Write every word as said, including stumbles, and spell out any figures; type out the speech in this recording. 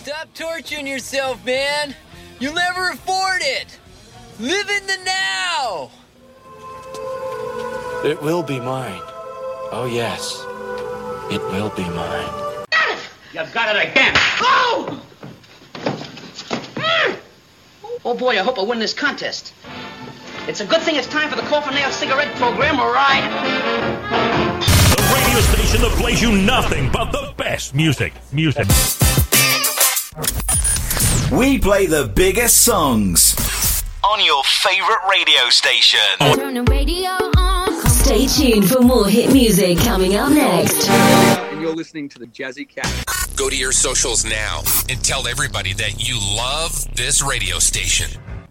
Stop torturing yourself, man. You'll never afford it. Live in the now. It will be mine. Oh, yes. It will be mine. You've got it again. Oh! Oh, boy, I hope I win this contest. It's a good thing it's time for the Coffin Nail cigarette program, all right? The radio station that plays you nothing but the best music. Music. We play the biggest songs on your favorite radio station. Turn the radio on. Stay tuned for more hit music coming up next. And you're listening to the Jazzy Cat. Go to your socials now and tell everybody that you love this radio station.